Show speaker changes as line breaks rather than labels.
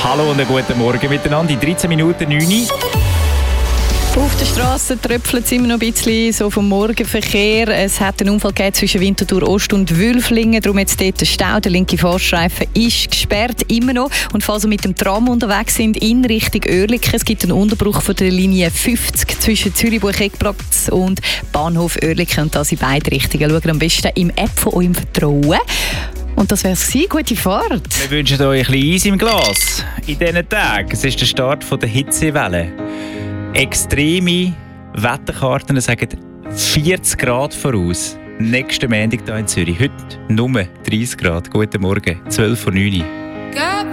Hallo und einen guten Morgen miteinander. In 13 Minuten 9 Uhr.
Auf der Straße tröpfelt es immer noch ein bisschen so vom Morgenverkehr. Es hat einen Unfall gegeben zwischen Winterthur Ost und Wülflingen. Darum jetzt dort der Stau. Der linke Fahrstreifen ist gesperrt, immer noch. Und falls Sie mit dem Tram unterwegs sind, in Richtung Oerlikon, es gibt einen Unterbruch von der Linie 50 zwischen Zürichbuch-Eckplatz und Bahnhof Oerlikon. Und das in beide Richtungen. Schaut am besten im App von eurem Vertrauen. Und das wäre es gewesen. Gute Fahrt.
Wir wünschen euch ein bisschen Eis im Glas in diesen Tagen. Es ist der Start der Hitzewelle. Extreme Wetterkarten sagen 40 Grad voraus. Nächsten Montag hier in Zürich. Heute nur 30 Grad. Guten Morgen, 12:09 Uhr.